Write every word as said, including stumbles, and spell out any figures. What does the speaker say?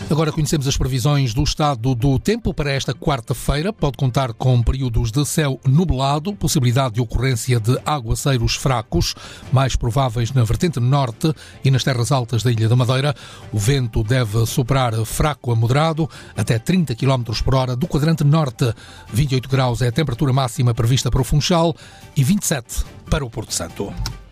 Agora conhecemos as previsões do estado do tempo para esta quarta-feira. Pode contar com períodos de céu nublado, possibilidade de ocorrência de aguaceiros fracos, mais prováveis na vertente norte e nas terras altas da Ilha da Madeira. O vento deve soprar fraco a moderado, até trinta quilómetros por hora do quadrante norte. vinte e oito graus é a temperatura máxima prevista para o Funchal e vinte e sete para o Porto Santo.